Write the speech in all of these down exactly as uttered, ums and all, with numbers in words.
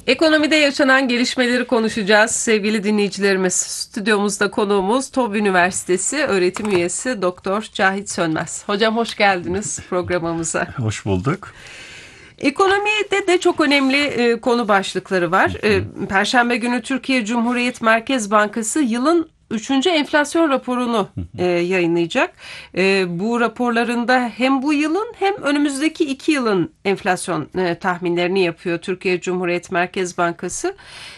Ekonomide yaşanan gelişmeleri konuşacağız sevgili dinleyicilerimiz. Stüdyomuzda konuğumuz TOB Üniversitesi öğretim üyesi Doktor Cahit Sönmez. Hocam hoş geldiniz programımıza. Hoş bulduk. Ekonomide de çok önemli e, konu başlıkları var. E, Perşembe günü Türkiye Cumhuriyet Merkez Bankası yılın üçüncü enflasyon raporunu e, yayınlayacak. E, bu raporlarında hem bu yılın hem önümüzdeki iki yılın enflasyon e, tahminlerini yapıyor Türkiye Cumhuriyet Merkez Bankası.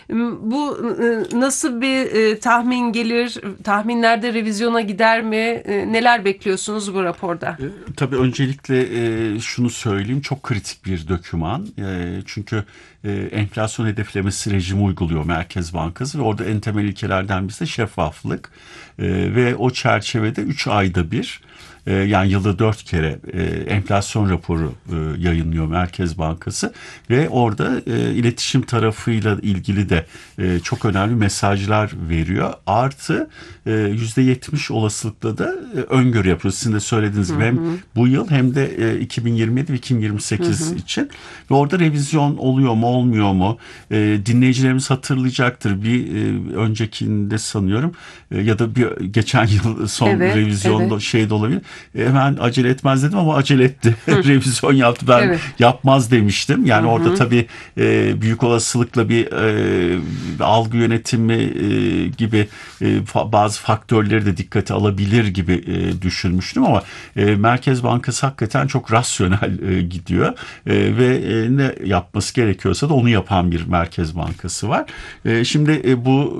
Bu e, nasıl bir e, tahmin gelir? Tahminlerde revizyona gider mi? E, neler bekliyorsunuz bu raporda? E, tabii öncelikle e, şunu söyleyeyim. Çok kritik bir doküman. E, çünkü e, enflasyon hedeflemesi rejimi uyguluyor Merkez Bankası ve orada en temel ilkelerden birisi de şeffaflık. E, ve o çerçevede üç ayda bir, e, yani yılda dört kere e, enflasyon raporu e, yayınlıyor Merkez Bankası ve orada e, iletişim tarafıyla ilgili de e, çok önemli mesajlar veriyor. Artı e, yüzde yetmiş olasılıkla da e, öngörü yapıyor. Sizin de söylediğiniz gibi hem bu yıl hem de e, iki bin yirmi yedi ve iki bin yirmi sekiz hı hı. için. Ve orada revizyon oluyor mu olmuyor mu? E, dinleyicilerimiz hatırlayacaktır. Bir e, öncekinde sanıyorum e, ya da bir geçen yıl son evet, revizyonda evet. şey de olabilir. E, hemen acele etmez dedim ama acele etti. Revizyon yaptı. Ben evet. yapmaz demiştim. Yani hı hı. orada tabii e, büyük olasılıkla bir e, algı yönetimi e, gibi e, fa- bazı faktörleri de dikkate alabilir gibi e, düşünmüştüm ama e, Merkez Bankası hakikaten çok rasyonel e, gidiyor e, ve e, ne yapması gerekiyorsa da onu yapan bir Merkez Bankası var. E, şimdi e, bu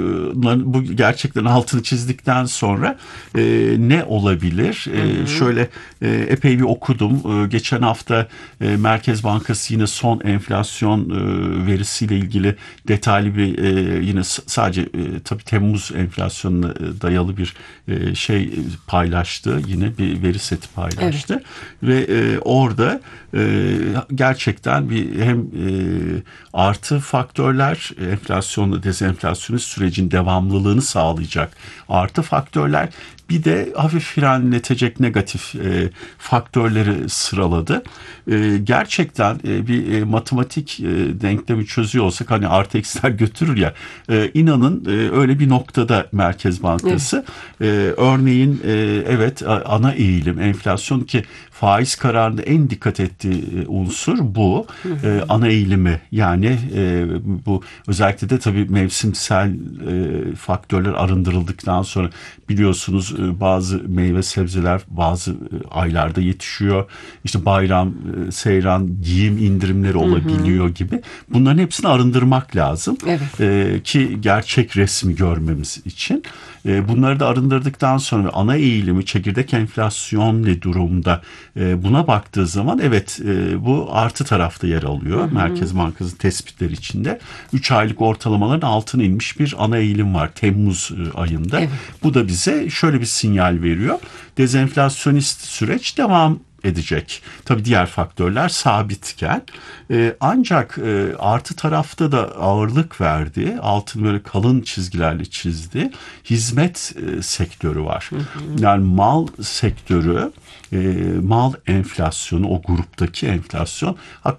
e, bu gerçekten altını çizdikten sonra e, ne olabilir? E, şöyle e, epey bir okudum. E, geçen hafta e, Merkez Bankası yine son enflasyon e, verisiyle ilgili detaylı bir e, yine sadece e, tabii Temmuz enflasyonuna dayalı bir e, şey paylaştı. Yine bir veri seti paylaştı. Evet. Ve e, orada e, gerçekten bir hem e, artı faktörler, enflasyonla dezenflasyonist sürecin devamlılığını sağlayacak artı faktörler, bir de hafif frenletecek negatif e, faktörleri sıraladı. E, gerçekten e, bir e, matematik e, denklemi çözüyor olsak hani artı eksiler götürür ya. E, inanın e, öyle bir noktada Merkez Bankası. Evet. E, örneğin e, evet ana eğilim enflasyon ki faiz kararında en dikkat ettiği e, unsur bu. E, ana eğilimi yani e, bu özellikle de tabii mevsimsel e, faktörler arındırıldıktan sonra biliyorsunuz bazı meyve sebzeler bazı aylarda yetişiyor. İşte bayram, seyran, giyim indirimleri olabiliyor hı hı. gibi. Bunların hepsini arındırmak lazım. Evet. Ee, ki gerçek resmi görmemiz için. Ee, bunları da arındırdıktan sonra ana eğilimi çekirdek enflasyon ne durumda? Ee, buna baktığı zaman evet e, bu artı tarafta yer alıyor. Hı hı. Merkez Bankası tespitleri içinde. üç aylık ortalamaların altına inmiş bir ana eğilim var Temmuz ayında. Evet. Bu da bize şöyle bir sinyal veriyor. Dezenflasyonist süreç devam edecek. Tabii diğer faktörler sabitken e, ancak e, artı tarafta da ağırlık verdi. Altın böyle kalın çizgilerle çizdi. Hizmet e, sektörü var. Hı hı. Yani mal sektörü, e, mal enflasyonu, o gruptaki enflasyon